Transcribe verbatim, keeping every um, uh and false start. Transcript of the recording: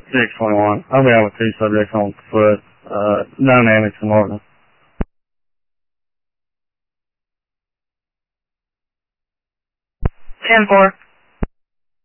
six twenty-one. I'll be out with two subjects on foot, uh, Dynamics and Martin. ten four.